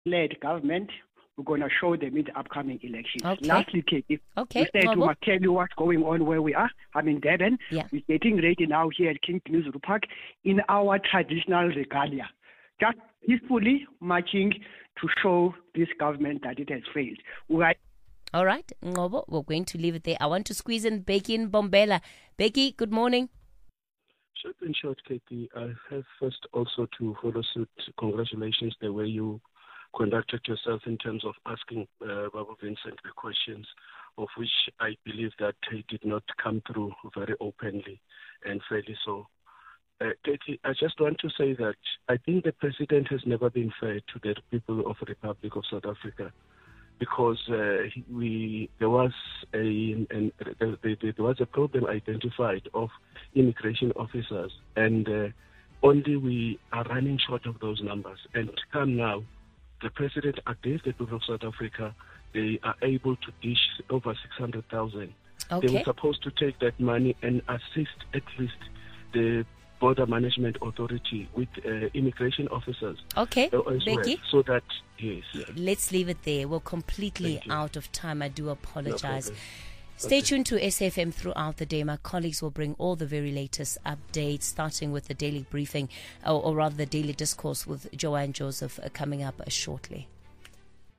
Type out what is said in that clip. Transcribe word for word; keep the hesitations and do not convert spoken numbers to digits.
led government. We're going to show them in the upcoming elections. Okay. Lastly, Katie, Okay. we said Ngobo. we must tell you what's going on where we are. I'm in Durban. Yeah. We're getting ready now here at King Music Park in our traditional regalia. Just peacefully marching to show this government that it has failed. We are All right, Ngobo, we're going to leave it there. I want to squeeze in Becky in Bombela. Becky, good morning. Short and short, Katie, I have first also to follow suit. Congratulations the way you conducted yourself in terms of asking uh, Babu Vincent the questions, of which I believe that he did not come through very openly and fairly so. Uh, Katie, I just want to say that I think the president has never been fair to the people of the Republic of South Africa, because uh, he- we there was a an, there, there there was a problem identified of immigration officers, and uh, only we are running short of those numbers. And come now, the president against the people of South Africa, they are able to dish over six hundred thousand. They were Okay. supposed to take that money and assist at least the Border Management Authority with uh, immigration officers. Okay, uh, as well, Becky, so that, yes, yes. let's leave it there. We're completely Thank you. out of time. I do apologize. problem. Stay Okay. tuned to S F M throughout the day. My colleagues will bring all the very latest updates, starting with the daily briefing, or, or rather the daily discourse with Joanne Joseph uh, coming up uh, shortly.